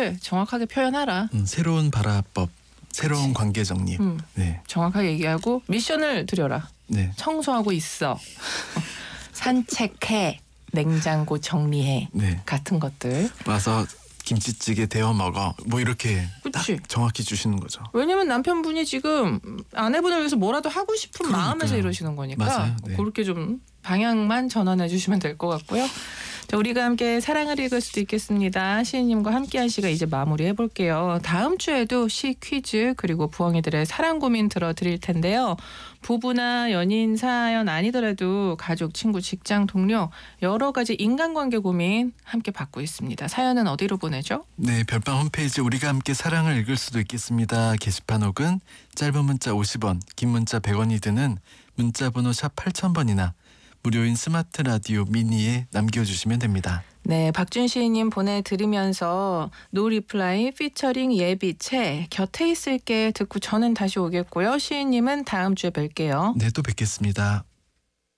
그래 정확하게 표현하라. 새로운 발화법, 새로운 관계 정립. 네. 정확하게 얘기하고 미션을 드려라. 네. 청소하고 있어. 산책해. 냉장고 정리해. 네. 같은 것들. 와서 김치찌개 데워 먹어. 뭐 이렇게 그치. 딱 정확히 주시는 거죠. 왜냐면 남편분이 지금 아내분을 위해서 뭐라도 하고 싶은 그러니까요. 마음에서 이러시는 거니까 맞아요. 네. 그렇게 좀 방향만 전환해 주시면 될 것 같고요. 자, 우리가 함께 사랑을 읽을 수도 있겠습니다. 시인님과 함께한 시가 이제 마무리해 볼게요. 다음 주에도 시 퀴즈 그리고 부엉이들의 사랑 고민 들어드릴 텐데요. 부부나 연인 사연 아니더라도 가족, 친구, 직장, 동료 여러 가지 인간관계 고민 함께 받고 있습니다. 사연은 어디로 보내죠? 네, 별밤 홈페이지 우리가 함께 사랑을 읽을 수도 있겠습니다. 게시판 혹은 짧은 문자 50원, 긴 문자 100원이 드는 문자번호 샵 8000번이나 무료인 스마트 라디오 미니에 남겨주시면 됩니다. 네, 박준 시인님 보내드리면서 노 리플라이 피처링 예비채 곁에 있을게 듣고 저는 다시 오겠고요. 시인님은 다음 주에 뵐게요. 네, 또 뵙겠습니다.